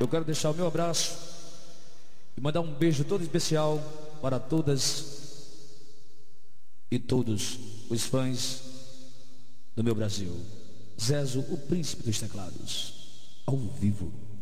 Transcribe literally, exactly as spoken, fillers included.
eu quero deixar o meu abraço e mandar um beijo todo especial para todas e todos os fãs do meu Brasil. Zezo, o príncipe dos teclados, ao vivo.